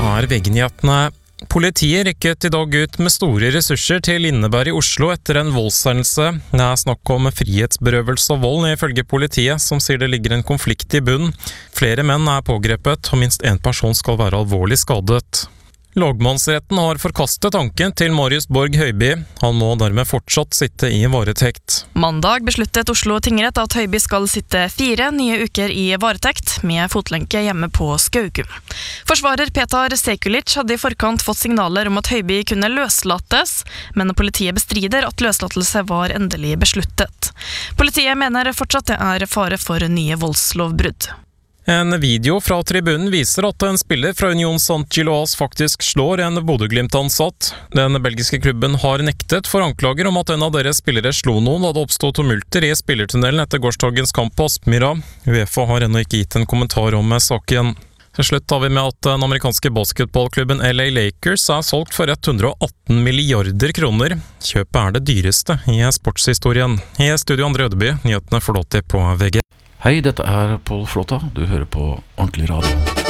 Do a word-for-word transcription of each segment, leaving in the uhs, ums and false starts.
er V G-nyhetene. Politiet rykket i dag ut med store ressurser til Lindeberg i Oslo etter en voldshendelse. Det er snakk om frihetsberøvelse og vold ifølge politiet, som sier det ligger en konflikt i bunnen. Flere menn er pågrepet, og minst en person skal være alvorlig skadet. Lagmannsretten har forkastet tanken til Marius Borg Høiby. Han må dermed fortsatt sitte i varetekt. Mandag besluttet Oslo tingrett at Høiby skal sitte fire nye uker i varetekt, med fotlenke hjemme på Skaugum. Forsvarer Petar Sekulic hadde i forkant fått signaler om at Høiby kunne løslates, men politiet bestrider at løslatelse var endelig besluttet. Politiet mener fortsatt det er fare for nye voldslovbrudd. En video fra tribunen viser at en spiller fra Union Saint-Gilloise faktisk slår en Bodø-Glimt-ansatt. Den belgiske klubben har nektet for anklager om at en av deres spillere slo noen da det oppstod tumulter i spillertunnelen etter gårsdagens kamp på Aspmyra. UEFA har ennå ikke gitt en kommentar om saken. Til slutt tar vi med at den amerikanske basketballklubben L A Lakers er solgt for hundre og atten milliarder kroner. Kjøpet er det dyreste i sportshistorien. I studio Andre Ødeby, nyhetene forlåter på V G. Hei, dette er Paul Flåta. Du hører på Ordentlig Radio.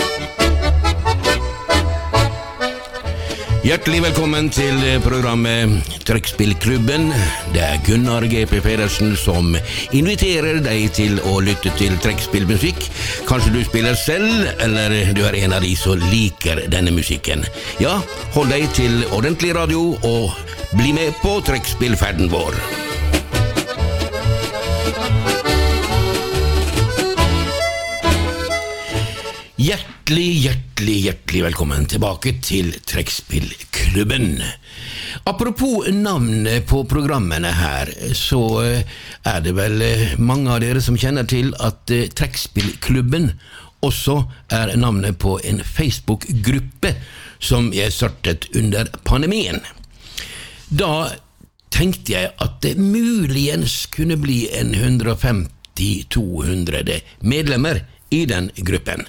Hjertelig velkommen til programmet Trekkspillklubben. Det er Gunnar G P Pedersen som inviterer deg til å lytte til trekkspillmusikk. Kanskje du spiller selv, eller du er en av de som liker denne musikken. Ja, hold deg til Ordentlig Radio og bli med på trekkspillferden vår. Hjertelig, hjertelig, hjertelig velkommen tilbake til Trekkspillklubben. Apropos navnet på programmene her, så er det vel mange av dere som kjenner til at Trekkspillklubben også er navnet på en Facebook-gruppe som jeg startet under pandemien. Da tenkte jeg at det muligens kunne bli en hundre og femti til to hundre medlemmer i den gruppen.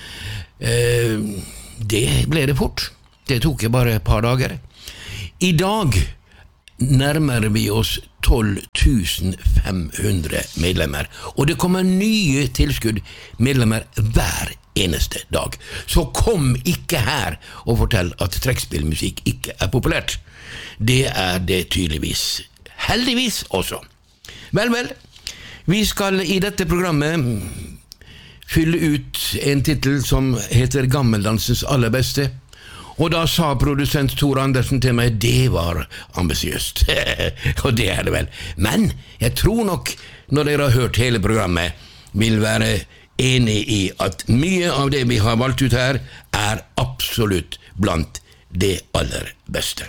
Det ble det fort. Det tok bare et par dager. I dag nærmer vi oss tolv tusen fem hundre medlemmer, og det kommer nye tilskudd medlemmer hver eneste dag. Så kom ikke her og fortell at trekkspillmusikk ikke er populært. Det er det tydeligvis. Heldigvis også. Vel, vel. Vi skal i dette programmet fylle ut en titel som heter Gammeldansens aller beste. Og da sa produsent Tor Andersen til meg, det var ambisiøst. Og det er det vel. Men jeg tror nok, når dere har hørt hele programmet, vil være enig i at mye av det vi har valgt ut her, er absolutt blant det aller beste.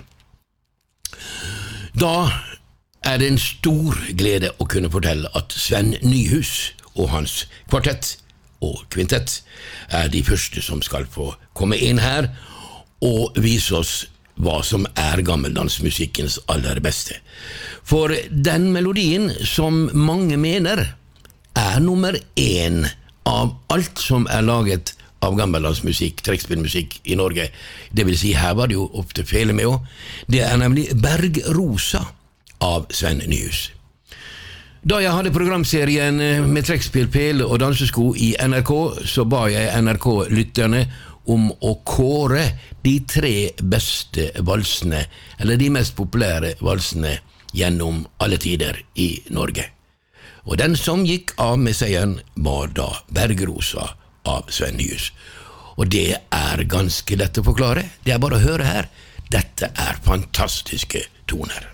Da er det en stor glede å kunne fortelle at Sven Nyhus og hans kvartett og kvintett er de første som skal få komme inn her og vise oss hva som er gammeldansmusikkens aller beste. For den melodien som mange mener er nummer én av alt som er laget av gammeldansmusikk, trekkspillmusikk i Norge, det vil si her var det jo ofte fele med også, det er nemlig Bergrosa av Sven Nyhus. Da jeg hadde programserien med trekkspill, pele og dansesko i N R K, så ba jeg N R K-lytterne om å kåre de tre beste valsene, eller de mest populære valsene gjennom alle tider i Norge. Og den som gikk av med seieren var da Bergrosa av Sven Nyhus. Og det er ganske lett å forklare. Det er bare å høre her. Dette er fantastiske toner.